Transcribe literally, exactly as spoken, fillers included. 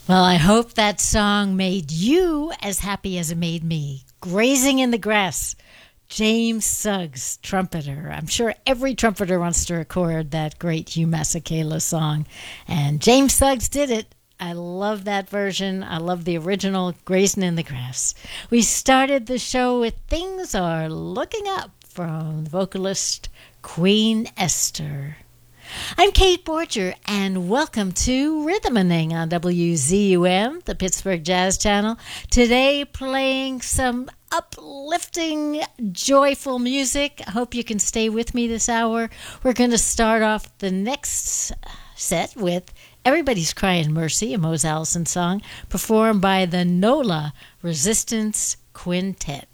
Well, I hope that song made you as happy as it made me. Grazing in the Grass. James Suggs, trumpeter. I'm sure every trumpeter wants to record that great Hugh Masekela song. And James Suggs did it. I love that version. I love the original, Grazing in the Grass. We started the show with Things Are Looking Up from the vocalist Queen Esther. I'm Kate Borger, and welcome to Rhythmaning on W Z U M, the Pittsburgh Jazz Channel. Today, playing some uplifting, joyful music. I hope you can stay with me this hour. We're going to start off the next set with Everybody's Crying Mercy, a Mose Allison song, performed by the NOLA Resistance Quintet.